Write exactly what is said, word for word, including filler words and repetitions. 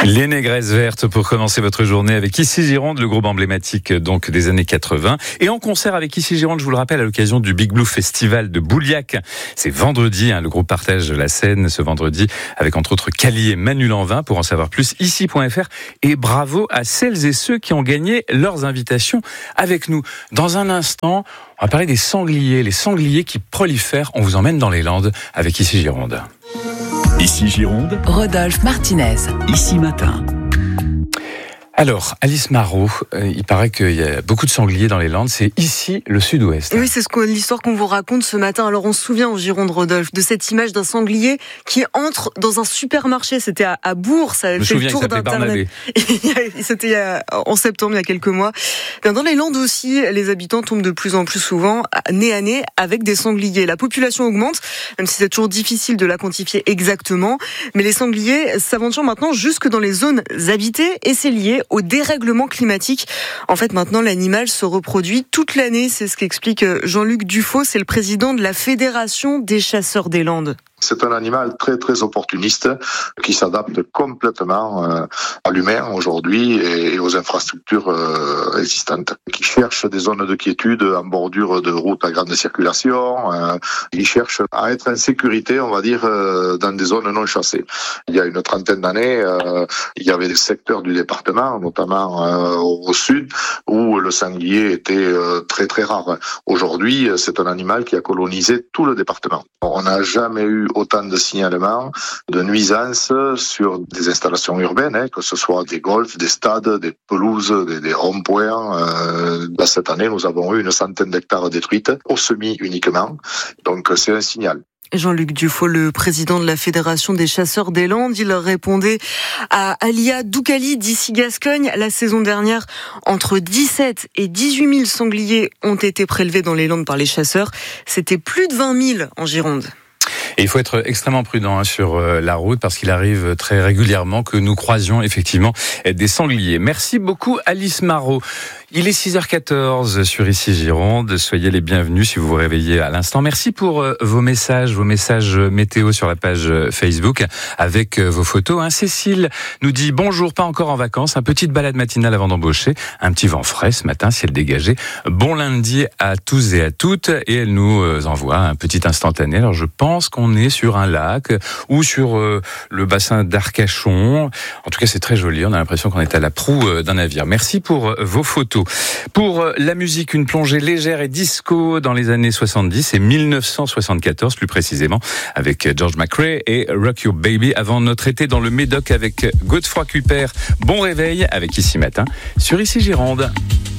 Les négresses vertes pour commencer votre journée avec Ici Gironde, le groupe emblématique donc des années quatre-vingts. Et en concert avec Ici Gironde, je vous le rappelle, à l'occasion du Big Blue Festival de Bouliac. C'est vendredi, hein, le groupe partage la scène ce vendredi avec entre autres Cali et Manu Lanvin. Pour en savoir plus, ici point f r. Et bravo à celles et ceux qui ont gagné leurs invitations avec nous. Dans un instant, on va parler des sangliers, les sangliers qui prolifèrent. On vous emmène dans les Landes avec Ici Gironde. Ici Gironde, Rodolphe Martinez. Ici Matin. Alors, Alice Marot, euh, il paraît qu'il y a beaucoup de sangliers dans les Landes. C'est ici, le sud-ouest. Oui, c'est ce que, l'histoire qu'on vous raconte ce matin. Alors, on se souvient en Gironde, Rodolphe, de cette image d'un sanglier qui entre dans un supermarché. C'était à, à Bourg, ça avait fait le tour d'Internet. C'était il y a, en septembre, il y a quelques mois. Dans les Landes aussi, les habitants tombent de plus en plus souvent, nez à nez, avec des sangliers. La population augmente, même si c'est toujours difficile de la quantifier exactement. Mais les sangliers s'aventurent maintenant jusque dans les zones habitées et c'est lié au dérèglement climatique. En fait, maintenant, l'animal se reproduit toute l'année. C'est ce qu'explique Jean-Luc Dufaux, c'est le président de la Fédération des chasseurs des Landes. C'est un animal très très opportuniste qui s'adapte complètement euh, à l'humain aujourd'hui et aux infrastructures euh, existantes. Qui cherche des zones de quiétude en bordure de routes à grande circulation. Euh, il cherche à être en sécurité, on va dire, euh, dans des zones non chassées. Il y a une trentaine d'années, euh, il y avait des secteurs du département, notamment euh, au sud, où le sanglier était euh, très très rare. Aujourd'hui, c'est un animal qui a colonisé tout le département. On n'a jamais eu autant de signalements de nuisances sur des installations urbaines, hein, que ce soit des golfs, des stades, des pelouses, des, des ronds-points. Euh, là, cette année, nous avons eu une centaine d'hectares détruites, au semis uniquement. Donc, c'est un signal. Jean-Luc Dufaux, le président de la Fédération des chasseurs des Landes, il répondait à Alia Doukali d'ici Gascogne. La saison dernière, entre dix-sept et dix-huit mille sangliers ont été prélevés dans les Landes par les chasseurs. C'était plus de vingt mille en Gironde. Et il faut être extrêmement prudent hein, sur euh, la route parce qu'il arrive très régulièrement que nous croisions effectivement des sangliers. Merci beaucoup Alice Marot. Il est six heures quatorze sur Ici Gironde. Soyez les bienvenus si vous vous réveillez à l'instant. Merci pour euh, vos messages, vos messages météo sur la page Facebook avec euh, vos photos. Hein. Cécile nous dit bonjour, pas encore en vacances, un petite balade matinale avant d'embaucher, un petit vent frais ce matin, ciel dégagé. Bon lundi à tous et à toutes. Et elle nous euh, envoie un petit instantané. Alors je pense qu'on est sur un lac ou sur euh, le bassin d'Arcachon. En tout cas, c'est très joli. On a l'impression qu'on est à la proue euh, d'un navire. Merci pour euh, vos photos. Pour la musique, une plongée légère et disco dans les années soixante-dix et mille neuf cent soixante-quatorze plus précisément avec George McRae et Rock Your Baby avant notre été dans le Médoc avec Godefroy Kuiper. Bon réveil avec Ici Matin sur Ici Gironde.